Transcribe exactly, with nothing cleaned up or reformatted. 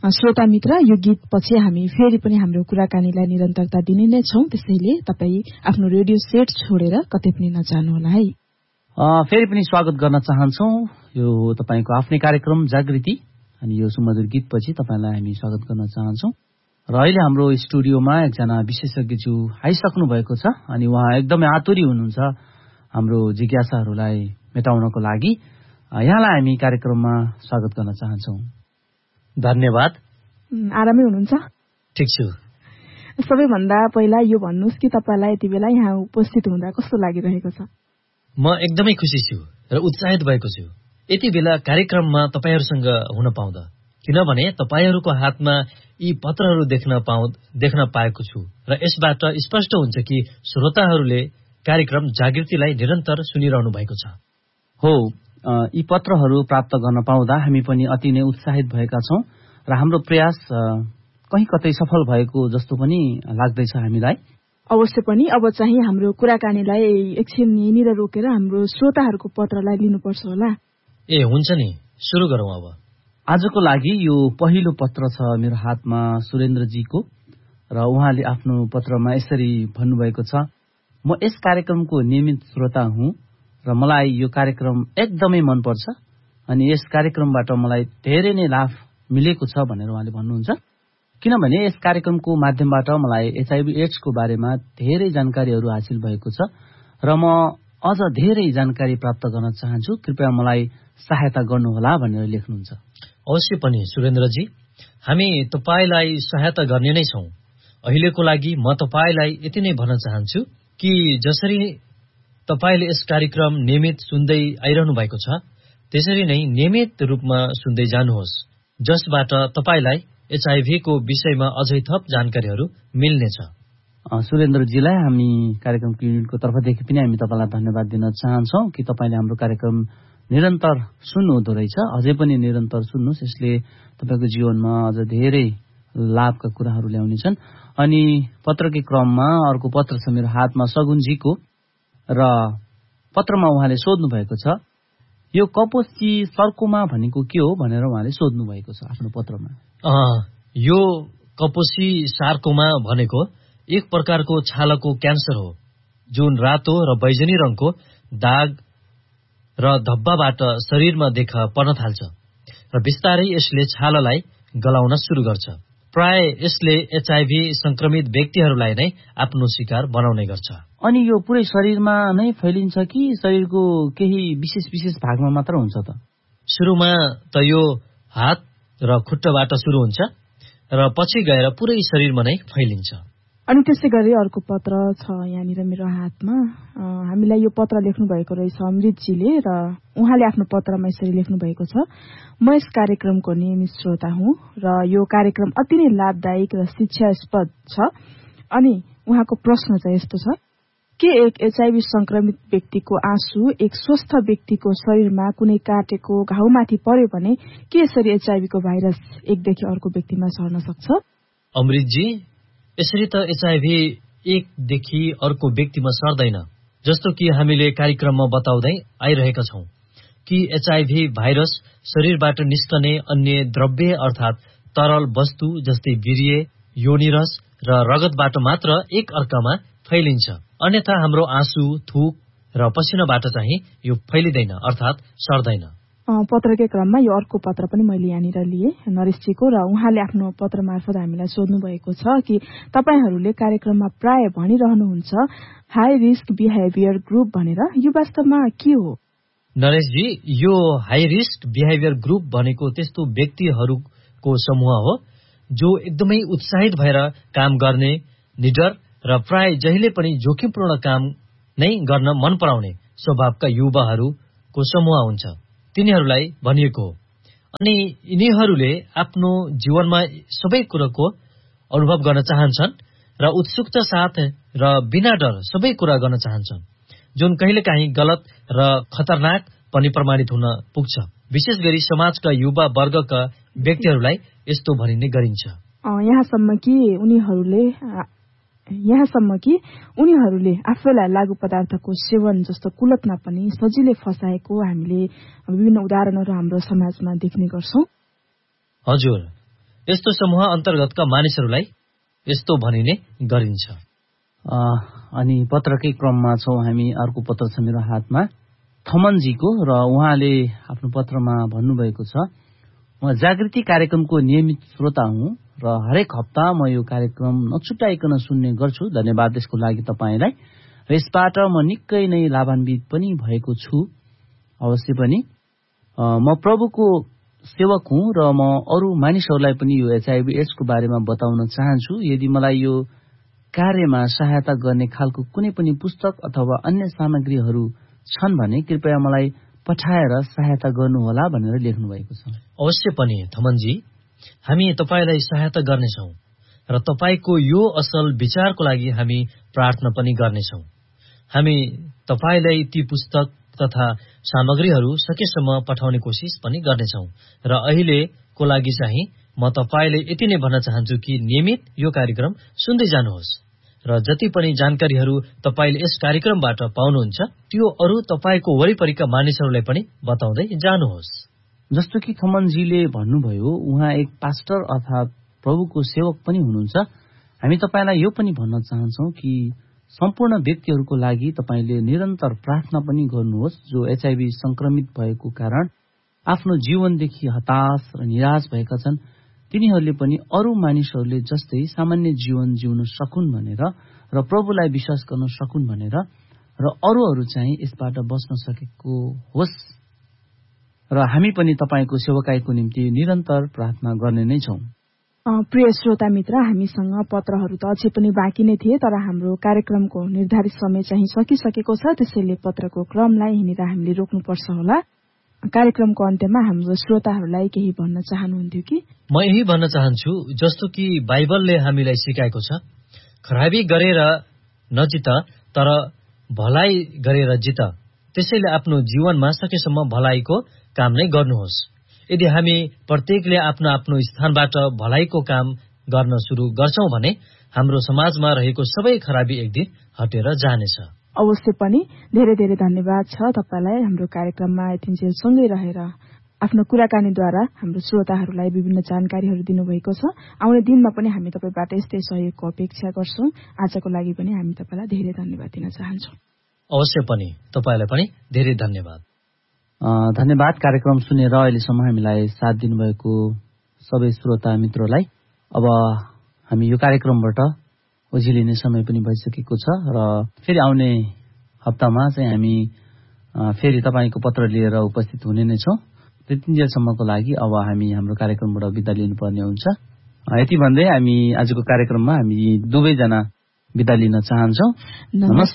श्रोता मित्र, यो गीत पछि हामी फेरि पनि हाम्रो कुराकानीलाई निरन्तरता दिने नै छौं। त्यसैले तपाईँ आफ्नो रेडियो सेट छोडेर कतै पनि नजानुहोला है। फेरि पनि स्वागत गर्न चाहन्छौं यो तपाईको आफ्नै कार्यक्रम जागृति। अनि यो सुमधुर गीत पछि तपाईलाई हामी स्वागत गर्न चाहन्छौं। र अहिले हाम्रो स्टुडियोमा एकजना विशेषज्ञज्यू आइसक्नु भएको छ अनि उहाँ एकदमै आतुरी हुनुहुन्छ हाम्रो जिज्ञासाहरूलाई मेटाउनको लागि। यहाँलाई हामी कार्यक्रममा स्वागत गर्न चाहन्छौं। धन्यवाद। आरामै हुनुहुन्छ? ठीक छु। सबैभन्दा पहिला यो भन्नुस् कि तपाईलाई यति बेला यहाँ उपस्थित हुँदा कस्तो लागिरहेको छ? म एकदमै खुसी छु र उत्साहित भएको छु यति बेला कार्यक्रममा तपाईहरुसँग हुन पाउँदा, किनभने तपाईहरुको हातमा यी पत्रहरू देख्न पाउ देख्न पाएको छु र यसबाट स्पष्ट हुन्छ कि श्रोताहरूले कार्यक्रम जागृतिलाई निरन्तर सुनिरहनु भएको छ। हो, यी पत्रहरू प्राप्त गर्न पाउँदा हामी पनि अति नै उत्साहित भएका छौं र हाम्रो प्रयास कहीं कतै सफल भएको जस्तो पनि लाग्दैछ हामीलाई। अवश्य पनि अब चाहिँ हाम्रो कुराकानीलाई एकछिन यहीँनिर रोकेर हाम्रो श्रोताहरूको पत्रलाई लिनुपर्छ होला। ए हुन्छ नि, सुरु गरौँ अब। आजको लागि यो पहिलो पत्र छ मेरो हातमा सुरेन्द्रजीको र उहाँले आफ्नो पत्रमा यसरी भन्नुभएको छ, म यस कार्यक्रमको नियमित श्रोता हुँ र मलाई यो कार्यक्रम एकदमै मनपर्छ अनि यस कार्यक्रमबाट मलाई धेरै नै लाभ मिलेको छ भनेर उहाँले भन्नुहुन्छ। किनभने यस कार्यक्रमको माध्यमबाट मलाई एचआईभी एड्सको बारेमा धेरै जानकारीहरू हासिल भएको छ र म अझ धेरै जानकारी प्राप्त गर्न चाहन्छु, कृपया मलाई सहायता गर्नुहोला भनेर लेख्नुहुन्छ। अवश्य पनि सुरेन्द्रजी, हामी तपाईलाई सहायता गर्ने नै छौं। अहिलेको लागि म तपाईलाई यति नै भन्न चाहन्छु कि जसरी तपाईले यस कार्यक्रम नियमित सुन्दै आइरहनु भएको छ त्यसरी नै नियमित रूपमा सुन्दै जानुहोस्, जसबाट तपाईलाई एचआईभी को विषयमा अझै थप जानकारीहरू मिल्नेछ। सुरेन्द्रजीलाई हामी कार्यक्रमको युनिटको तर्फदेखि पनि हामी तपाईलाई धन्यवाद दिन चाहन्छौं कि तपाईले हाम्रो कार्यक्रम निरन्तर सुन्नुहुँदो रहेछ। अझै पनि निरन्तर सुन्नुहोस्, यसले तपाईको जीवनमा अझ धेरै लाभका कुराहरू ल्याउनेछन्। अनि पत्रकै क्रममा अर्को पत्र छ मेरो हातमा सगुनजीको र पत्रमा उहाँले सोध्नु भएको छ, यो कपोसी सर्कोमा भनेको के हो भनेर उहाँले सोध्नु भएको छ आफ्नो पत्रमा। यो कपोसी सार्कोमा भनेको एक प्रकारको छालाको क्यान्सर हो जुन रातो र बैजनी रङको दाग र धब्बाबाट शरीरमा देखा पर्न थाल्छ र बिस्तारै यसले छालालाई गलाउन सुरु गर्छ। प्राय यसले एचआईभी संक्रमित व्यक्तिहरूलाई नै आफ्नो शिकार बनाउने गर्छ। अनि यो पुरै शरीरमा नै फैलिन्छ कि शरीरको केही विशेष विशेष भागमा मात्र हुन्छ त? सुरुमा त यो हात र खुट्टाबाट सुरु हुन्छ र पछि गएर पुरै शरीरमा नै फैलिन्छ। अनि त्यसै गरी अर्को पत्र छ यहाँनिर मेरो हातमा। हामीलाई यो पत्र लेख्नु भएको रहेछ अमृतजीले र उहाँले आफ्नो पत्रमा यसरी लेख्नु भएको छ, म यस कार्यक्रमको नियमित श्रोता हुँ र यो कार्यक्रम अति नै लाभदायक र शिक्षास्पद छ। अनि उहाँको प्रश्न चाहिँ यस्तो छ, के एक एचआईभी संक्रमित व्यक्तिको आँसु एक स्वस्थ व्यक्तिको शरीरमा कुनै काटेको घाउमाथि पर्यो भने के यसरी एचआईभी को भाइरस एकदेखि अर्को व्यक्तिमा सर्न सक्छ? अमृतजी, यसरी त एचआईभी एकदेखि अर्को व्यक्तिमा सर्दैन, जस्तो कि हामीले कार्यक्रममा बताउँदै आइरहेका छौं कि एचआईभी भाइरस शरीरबाट निस्कने अन्य द्रव्य अर्थात् तरल वस्तु जस्तै वीर्य, योनिरस र रगतबाट मात्र एक अर्कामा फैलिन्छ। अन्यथा हाम्रो आँसु, थुक र पसिनाबाट चाहिँ यो फैलिदैन अर्थात् सर्दैन। पत्रकै क्रममा यो अर्को पत्र पनि मैले यहाँनिर लिएँ नरेशजीको र उहाँले आफ्नो पत्र मार्फत हामीलाई सोध्नु भएको छ कि तपाईहरूले कार्यक्रममा प्राय भनिरहनुहुन्छ हाई रिस्क बिहेभियर ग्रुप भनेर, यो वास्तवमा के हो? नरेशजी, यो हाई रिस्क बिहेभियर ग्रुप भनेको त्यस्तो व्यक्तिहरूको समूह हो जो एकदमै उत्साहित भएर काम गर्ने, निडर र प्राय जहिले पनि जोखिमपूर्ण काम नै गर्न मन पराउने स्वभावका युवाहरूको समूह हुन्छ, तिनीहरूलाई भनिएको हो। अनि यिनीहरूले आफ्नो जीवनमा सबै कुराको अनुभव गर्न चाहन्छन् र उत्सुकता साथ र बिना डर सबै कुरा गर्न चाहन्छन्, जुन कहिलेकाहीँ गलत र खतरनाक पनि प्रमाणित हुन पुग्छ। विशेष गरी समाजका युवा वर्गका व्यक्तिहरूलाई यस्तो भनिने गरिन्छ। यहाँसम्म कि उनीहरूले यहाँसम्म कि उनीहरूले आफैलाई लागू पदार्थको सेवन जस्तो कुलतमा पनि सजिलै फसाएको हामीले विभिन्न उदाहरणहरू हाम्रो समाजमा देख्ने गर्छौं। हजुर, यस्तो समूह अन्तर्गतका मानिसहरूलाई यस्तो भनिने गरिन्छ। अनि पत्रकै क्रममा छौँ हामी। अर्को पत्र छ मेरो हातमा थमनजीको, र उहाँले आफ्नो पत्रमा भन्नुभएको छ, म जागृति कार्यक्रमको नियमित श्रोता हुँ र हरेक हप्ता म यो कार्यक्रम नछुट्याइकन सुन्ने गर्छु। धन्यवाद यसको लागि तपाईँलाई, र यसबाट म निकै नै लाभान्वित पनि भएको छु। अवश्य पनि म प्रभुको सेवक हुँ र म अरू मानिसहरूलाई पनि यो एचआईभी एड्सको बारेमा बताउन चाहन्छु। यदि मलाई यो कार्यमा सहायता गर्ने खालको कुनै पनि पुस्तक अथवा अन्य सामग्रीहरू छन् भने कृपया मलाई पठाएर सहायता गर्नुहोला भनेर लेख्नु भएको छ। अवश्य पनि थमनजी, हामी तपाईँलाई सहायता गर्नेछौँ र तपाईँको यो असल विचारको लागि हामी प्रार्थना पनि गर्नेछौँ। हामी तपाईँलाई ती पुस्तक तथा सामग्रीहरू सकेसम्म पठाउने कोसिस पनि गर्नेछौँ। र अहिलेको लागि चाहिँ म तपाईँले यति नै भन्न चाहन्छु कि नियमित यो कार्यक्रम सुन्दै जानुहोस् र जति पनि जानकारीहरू तपाईँले यस कार्यक्रमबाट पाउनुहुन्छ त्यो अरू तपाईँको वरिपरिका मानिसहरूलाई पनि बताउँदै जानुहोस्। जस्तो कि थमनजीले भन्नुभयो, उहाँ एक पास्टर अर्थात् प्रभुको सेवक पनि हुनुहुन्छ। हामी तपाईँलाई यो पनि भन्न चाहन्छौँ कि सम्पूर्ण व्यक्तिहरूको लागि तपाईँले निरन्तर प्रार्थना पनि गर्नुहोस् जो एचआईभी संक्रमित भएको कारण आफ्नो जीवनदेखि हताश र निराश भएका छन्। तिनीहरूले पनि अरू मानिसहरूले जस्तै सामान्य जीवन जिउन सकुन् भनेर र प्रभुलाई विश्वास गर्न सकुन् भनेर, र अरूहरू चाहिँ यसबाट बच्न सकेको होस्। र हामी पनि तपाईँको सेवकाईको निम्ति निरन्तर प्रार्थना गर्ने नै छौँ। प्रिय श्रोता मित्र, हामीसँग पत्रहरू त अझै पनि बाँकी नै थिए, तर हाम्रो कार्यक्रमको निर्धारित समय चाहिँ सकिसकेको छ। त्यसैले पत्रको क्रमलाई यहाँनिर हामीले रोक्नुपर्छ होला। कार्यक्रमको अन्त्यमा हाम्रो श्रोताहरूलाई केही भन्न चाहनुहुन्थ्यो कि? म यही भन्न चाहन्छु, जस्तो कि बाइबलले हामीलाई सिकाएको छ, खराबी गरेर नजित तर भलाइ गरेर जित। त्यसैले आफ्नो जीवनमा सकेसम्म भलाइको काम नै गर्नुहोस्। यदि हामी प्रत्येकले आफ्नो आफ्नो स्थानबाट भलाइको काम गर्न सुरु गर्छौं भने हाम्रो समाजमा रहेको सबै खराबी एक दिन हटेर जानेछ। अवश्य पनि धेरै धेरै धन्यवाद छ तपाईलाई हाम्रो कार्यक्रममा यतिन्जेलसँगै रहेर आफ्नो कुराकानीद्वारा हाम्रो श्रोताहरूलाई विभिन्न जानकारीहरू दिनुभएको छ। आउने दिनमा पनि हामी तपाईबाट यस्तै सहयोगको अपेक्षा गर्छौं। आजको लागि पनि हामी तपाईलाई धेरै धन्यवाद दिन चाहन्छौं। अवश्य पनि तपाईलाई पनि धेरै धन्यवाद। धन्यवाद कार्यक्रम सुनेर अहिलेसम्म हामीलाई साथ दिनुभएको सबै श्रोता मित्रलाई। अब हामी यो कार्यक्रमबाट ओझिलिने समय पनि भइसकेको छ र फेरि आउने हप्तामा चाहिँ हामी फेरि तपाईको पत्र लिएर उपस्थित हुने नै छौं। त्यतिन्जेलसम्मको लागि अब हामी हाम्रो कार्यक्रमबाट बिदा लिनुपर्ने हुन्छ। यति भन्दै हामी आजको कार्यक्रममा हामी दुवैजना बिदा लिन चाहन्छौं। नमस्ते।